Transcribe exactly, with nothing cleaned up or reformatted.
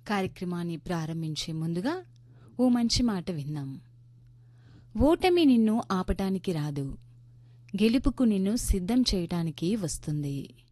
కార్యక్రమాన్ని ప్రారంభించే ముందుగా ఓ మంచి మాట విందాం. ఓటమి నిన్ను ఆపటానికి రాదు, గెలుపుకు నిన్ను సిద్ధం చేయటానికి వస్తుంది.